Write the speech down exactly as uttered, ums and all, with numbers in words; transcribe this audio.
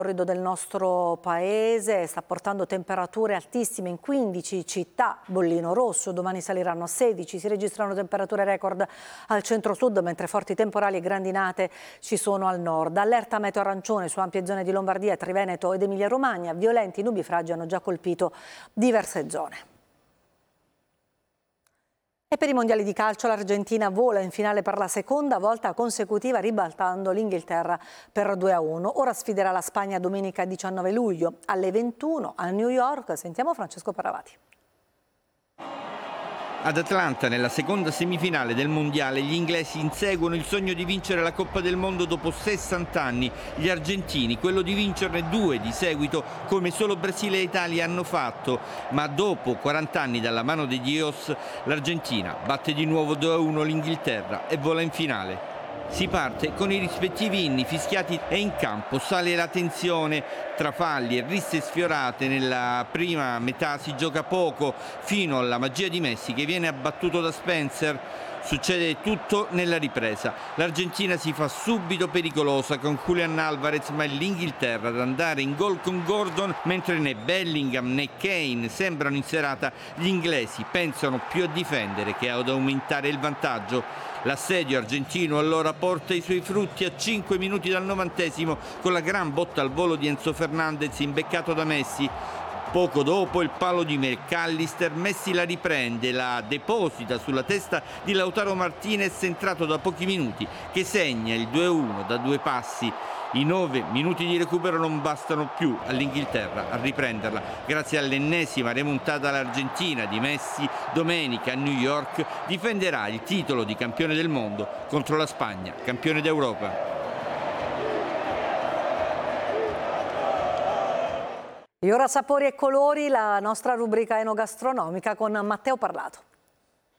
corrido del nostro paese sta portando temperature altissime in quindici città, bollino rosso, domani saliranno a sedici, si registrano temperature record al centro-sud mentre forti temporali e grandinate ci sono al nord. Allerta meteo arancione su ampie zone di Lombardia, Triveneto ed Emilia-Romagna, violenti nubifragi hanno già colpito diverse zone. E per i mondiali di calcio l'Argentina vola in finale per la seconda volta consecutiva ribaltando l'Inghilterra per due a uno. Ora sfiderà la Spagna domenica diciannove luglio alle ventuno a New York. Sentiamo Francesco Paravati. Ad Atlanta, nella seconda semifinale del mondiale, gli inglesi inseguono il sogno di vincere la Coppa del Mondo dopo sessanta anni. Gli argentini quello di vincerne due di seguito, come solo Brasile e Italia hanno fatto. Ma dopo quaranta anni dalla mano dei Dios, l'Argentina batte di nuovo due a uno l'Inghilterra e vola in finale. Si parte con i rispettivi inni fischiati e in campo sale la tensione. Tra falli e risse sfiorate nella prima metà si gioca poco, fino alla magia di Messi che viene abbattuto da Spencer. Succede tutto nella ripresa. L'Argentina si fa subito pericolosa con Julian Alvarez, ma è l'Inghilterra ad andare in gol con Gordon, mentre né Bellingham né Kane sembrano in serata. Gli inglesi pensano più a difendere che ad aumentare il vantaggio. L'assedio argentino allora porta i suoi frutti a cinque minuti dal novantesimo con la gran botta al volo di Enzo Fernandez imbeccato da Messi. Poco dopo il palo di McAllister, Messi la riprende, la deposita sulla testa di Lautaro Martinez entrato da pochi minuti che segna il due a uno da due passi. I nove minuti di recupero non bastano più all'Inghilterra a riprenderla. Grazie all'ennesima remontata all'Argentina di Messi, domenica a New York difenderà il titolo di campione del mondo contro la Spagna, campione d'Europa. E ora sapori e colori, la nostra rubrica enogastronomica con Matteo Parlato.